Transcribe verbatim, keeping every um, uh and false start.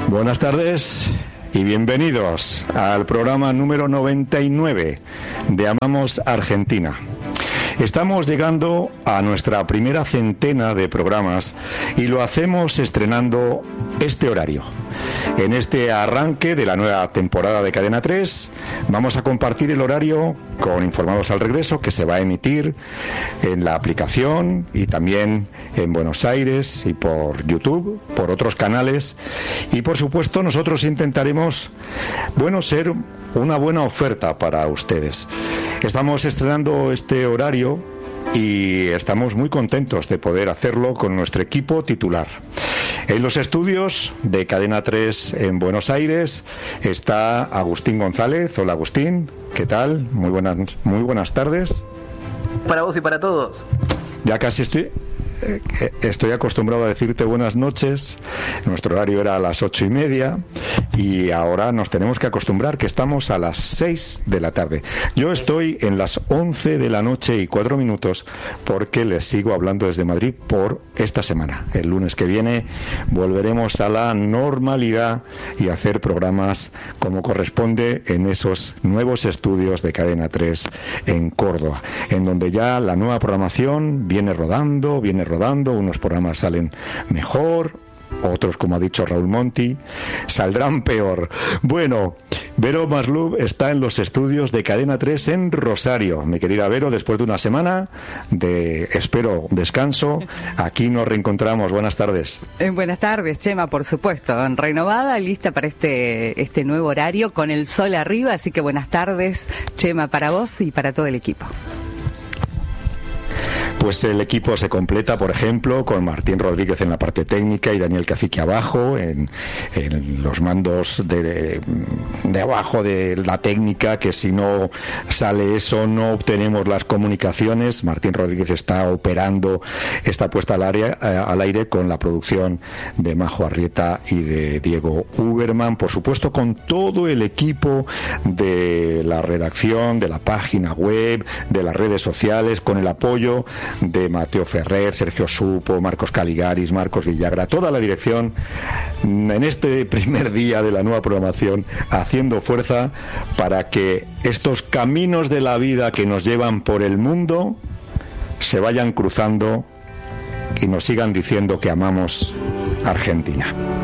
Buenas tardes y bienvenidos al programa número noventa y nueve de Amamos Argentina. Estamos llegando a nuestra primera centena de programas y lo hacemos estrenando este horario. En este arranque de la nueva temporada de Cadena tres vamos a compartir el horario con Informados al Regreso, que se va a emitir en la aplicación y también en Buenos Aires y por YouTube, por otros canales. Y por supuesto nosotros intentaremos, bueno, ser una buena oferta para ustedes. Estamos estrenando este horario y estamos muy contentos de poder hacerlo con nuestro equipo titular. En los estudios de Cadena tres en Buenos Aires está Agustín González. Hola, Agustín, ¿qué tal? Muy buenas, muy buenas tardes. Para vos y para todos. Ya casi estoy... Estoy acostumbrado a decirte buenas noches. Nuestro horario era a las ocho y media y ahora nos tenemos que acostumbrar que estamos a las seis de la tarde. Yo estoy en las once de la noche y cuatro minutos porque les sigo hablando desde Madrid por esta semana. El lunes que viene volveremos a la normalidad y a hacer programas como corresponde en esos nuevos estudios de Cadena tres en Córdoba, en donde ya la nueva programación viene rodando, viene rodando, unos programas salen mejor, otros, como ha dicho Raúl Monti, saldrán peor. Bueno, Vero Maslub está en los estudios de Cadena tres en Rosario. Mi querida Vero, después de una semana de, espero, descanso, aquí nos reencontramos. Buenas tardes. Eh, buenas tardes, Chema, por supuesto, renovada, lista para este, este nuevo horario con el sol arriba, así que buenas tardes, Chema, para vos y para todo el equipo. Pues el equipo se completa, por ejemplo, con Martín Rodríguez en la parte técnica y Daniel Cacique abajo, en, en los mandos de, de abajo de la técnica, que si no sale eso no obtenemos las comunicaciones. Martín Rodríguez está operando esta puesta al, área, al aire con la producción de Majo Arrieta y de Diego Uberman, por supuesto con todo el equipo de la redacción, de la página web, de las redes sociales, con el apoyo de Mateo Ferrer, Sergio Supo, Marcos Caligaris, Marcos Villagra, toda la dirección en este primer día de la nueva programación, haciendo fuerza para que estos caminos de la vida que nos llevan por el mundo se vayan cruzando y nos sigan diciendo que amamos Argentina.